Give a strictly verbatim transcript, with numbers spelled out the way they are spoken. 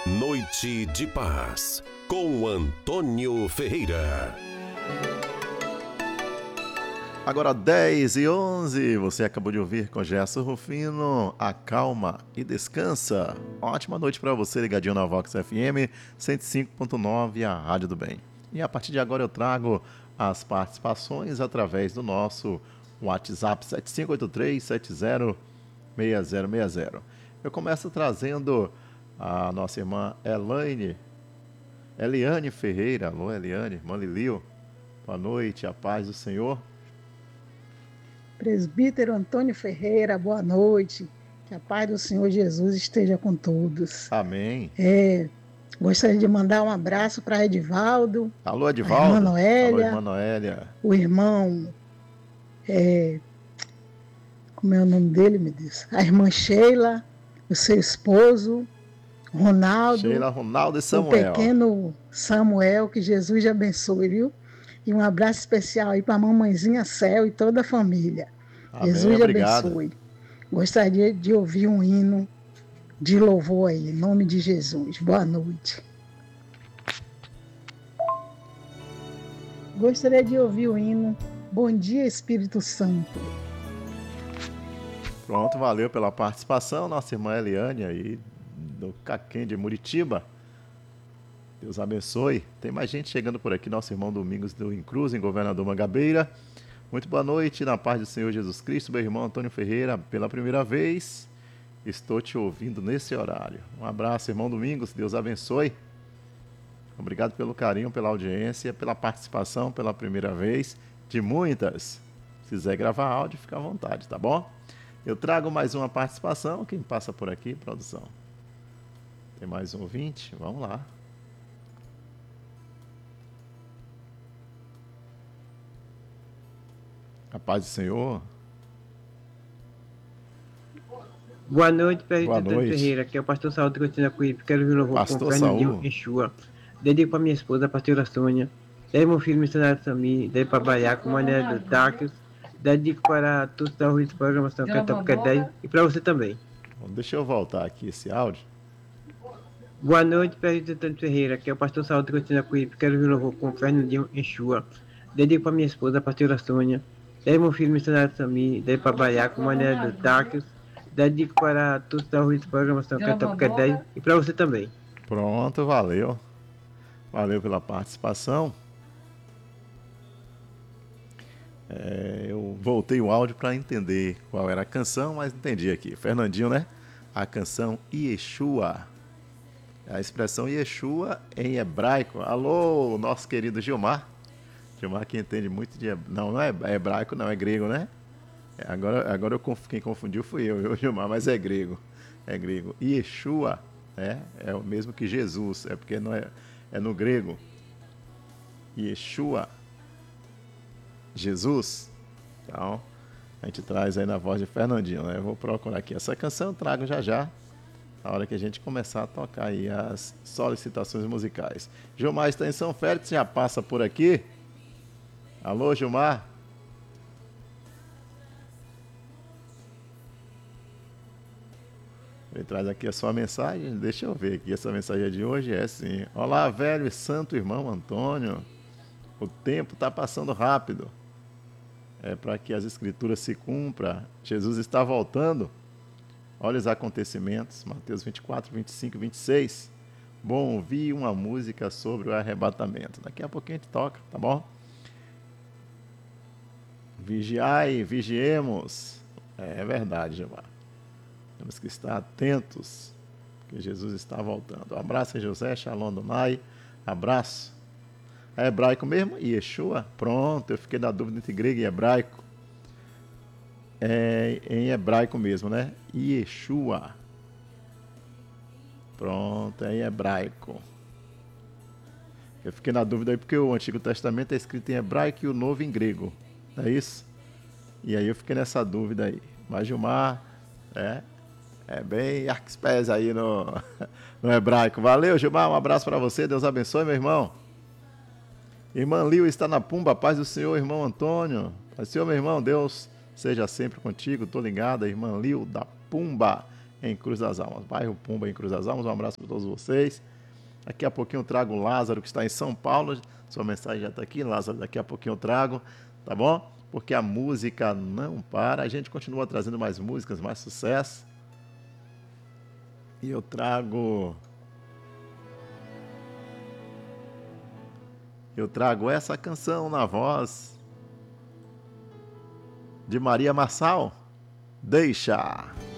Noite de Paz, com Antônio Ferreira. Agora dez e onze, você acabou de ouvir com Gerson Rufino, Acalma e Descansa. Ótima noite para você, ligadinho na Vox F M cento e cinco ponto nove, a Rádio do Bem. E a partir de agora eu trago as participações através do nosso WhatsApp sete cinco oito três sete zero seis zero seis zero. Eu começo trazendo a nossa irmã Elaine, Eliane Ferreira. Alô, Eliane, irmã Lilio. Boa noite, a paz do Senhor. Presbítero Antônio Ferreira, boa noite. Que a paz do Senhor Jesus esteja com todos. Amém. É, gostaria de mandar um abraço para Edivaldo. Alô, Edivaldo. A irmã Noélia. Alô, irmã Noélia. O irmão, é, como é o nome dele, me diz? A irmã Sheila, o seu esposo, Ronaldo. Sheila, Ronaldo e Samuel. O pequeno Samuel, que Jesus abençoe, viu? E um abraço especial aí para a mamãezinha Céu e toda a família. Amém, Jesus obrigado. abençoe. Gostaria de ouvir um hino de louvor aí, em nome de Jesus. Boa noite. Gostaria de ouvir o hino Bom Dia, Espírito Santo. Pronto, valeu pela participação, nossa irmã Eliane aí, do Caquém de Muritiba. Deus abençoe. Tem mais gente chegando por aqui, nosso irmão Domingos do Incruz, em Governador Mangabeira. Muito boa noite, na paz do Senhor Jesus Cristo, meu irmão Antônio Ferreira, pela primeira vez, estou te ouvindo nesse horário. Um abraço, irmão Domingos, Deus abençoe. Obrigado pelo carinho, pela audiência, pela participação, pela primeira vez, de muitas. Se quiser gravar áudio, fica à vontade, tá bom? Eu trago mais uma participação, quem passa por aqui, produção? Tem mais um ouvinte? Vamos lá. A paz do Senhor. Boa noite, Pedro Boa noite. Ferreira, aqui é o pastor Saúl de Cotina Cuípe. Quero ouvir o louvor Pastor com Fernandinho Saúl. Enxua. Dedico para minha esposa, a pastora Sônia. Dedico meu filho, missionário Sami. Dedico para Baiá, com Mané do Táquios. Dedico para todos da Rua de Programação Catapuca dez e para você também. Bom, deixa eu voltar aqui esse áudio. Boa noite, Pedro Ferreira, aqui é o pastor Saúl de Cotina Cuípe. Quero ouvir o louvor com Fernandinho Enxua. Dedico para minha esposa, a pastora Sônia. Dedico meu filho, missionário Sami. Dedico para Baiá, com Mané do Táquios. Dedico para todos da Rua de Programação Catapuca dez e para você também. Pronto, valeu. Valeu pela participação. É, eu voltei o áudio para entender qual era a canção, mas entendi aqui. Fernandinho, né? A canção Yeshua. A expressão Yeshua em hebraico. Alô, nosso querido Gilmar. Gilmar que entende muito de hebraico. Não, não é hebraico, não, é grego, né? Agora, agora eu conf... quem confundiu fui eu, eu, Gilmar, mas é grego. É grego. Yeshua, né? É o mesmo que Jesus, é porque não é, é no grego. Yeshua. Jesus. Então, a gente traz aí na voz de Fernandinho, né? Eu vou procurar aqui essa canção, eu trago já já, na hora que a gente começar a tocar aí as solicitações musicais. Gilmar está em São Félix, já passa por aqui. Alô, Gilmar? Ele traz aqui a sua mensagem, deixa eu ver aqui, essa mensagem de hoje é assim: olá, velho e santo irmão Antônio, o tempo está passando rápido, é para que as escrituras se cumpram, Jesus está voltando, olha os acontecimentos, Mateus vinte e quatro, vinte e cinco, vinte e seis, bom ouvir uma música sobre o arrebatamento, daqui a pouquinho a gente toca, tá bom? Vigiai, vigiemos, é verdade, Gilmar. Temos que estar atentos, porque Jesus está voltando. Um abraço a José, Shalom Donai, abraço. É hebraico mesmo? Yeshua? Pronto, eu fiquei na dúvida entre grego e hebraico. É em hebraico mesmo, né? Yeshua. Pronto, é em hebraico. Eu fiquei na dúvida aí porque o Antigo Testamento é escrito em hebraico e o Novo em grego. Não é isso? E aí eu fiquei nessa dúvida aí. Mas Gilmar, é... É bem arquispés aí no, no hebraico. Valeu, Gilmar, um abraço para você, Deus abençoe, meu irmão. Irmã Lil está na Pumba, paz do Senhor, irmão Antônio. Paz do Senhor, meu irmão, Deus seja sempre contigo, tô ligado, irmã Lil da Pumba, em Cruz das Almas. Bairro Pumba, em Cruz das Almas. Um abraço para todos vocês. Daqui a pouquinho eu trago o Lázaro, que está em São Paulo. Sua mensagem já está aqui, Lázaro. Daqui a pouquinho eu trago, tá bom? Porque a música não para. A gente continua trazendo mais músicas, mais sucesso. E eu trago... Eu trago essa canção na voz de Maria Marçal. Deixa!